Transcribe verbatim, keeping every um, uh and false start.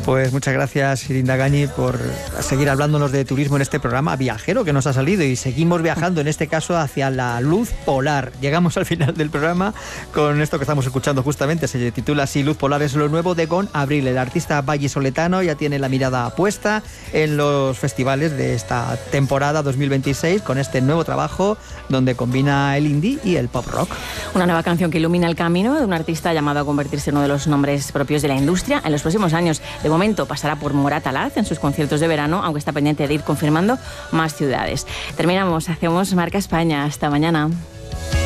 Pues muchas gracias, Irinda Gañi, por seguir hablándonos de turismo en este programa viajero que nos ha salido, y seguimos viajando en este caso hacia la luz polar. Llegamos al final del programa con esto que estamos escuchando justamente, se titula así: Luz polar es lo nuevo de Gon Abril. El artista vallisoletano ya tiene la mirada puesta en los festivales de esta temporada dos mil veintiséis con este nuevo trabajo donde combina el indie y el pop rock. Una nueva canción que ilumina el camino de un artista llamado a convertirse en uno de los nombres propios de la industria en los próximos años. De momento pasará por Moratalaz en sus conciertos de verano, aunque está pendiente de ir confirmando más ciudades. Terminamos, hacemos Marca España. Hasta mañana.